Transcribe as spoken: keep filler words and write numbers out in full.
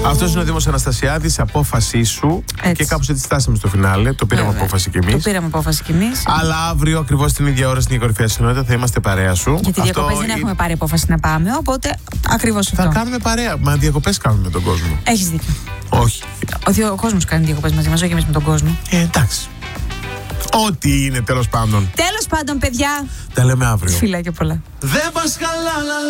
Αυτός είναι ο Δήμος Αναστασιάδης, απόφασή σου. Έτσι. Και κάπως έτσι φτάσαμε στο φινάλε. Το πήραμε Βέβαια. απόφαση κι εμείς. Το πήραμε απόφαση κι εμείς. Αλλά αύριο ακριβώς την ίδια ώρα στην κορυφαία συχνότητα θα είμαστε παρέα σου. Γιατί Αυτό διακοπές δεν είναι- έχουμε πάρει απόφαση να πάμε, οπότε ακριβώς Θα αυτό. κάνουμε παρέα. Μα διακοπές κάνουμε με τον κόσμο. Έχεις δίκιο. Όχι. Ότι ο κόσμος κάνει διακοπές μαζί μας, όχι εμείς με τον κόσμο. Ε, εντάξει. Ό,τι είναι τέλος πάντων. Τέλος πάντων, παιδιά. Τα λέμε αύριο. Φιλάκια πολλά. Δεν πας καλά.